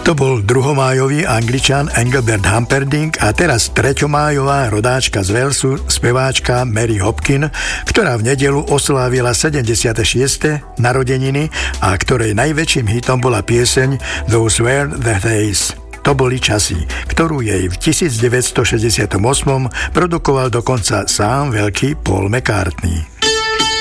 To bol druhomájový Angličan Engelbert Humperdinck a teraz treťomájová rodáčka z Walesu, speváčka Mary Hopkin, ktorá v nedeľu oslávila 76. narodeniny a ktorej najväčším hitom bola pieseň Those Were the Days. To boli časy, ktorú jej v 1968 produkoval dokonca sám veľký Paul McCartney.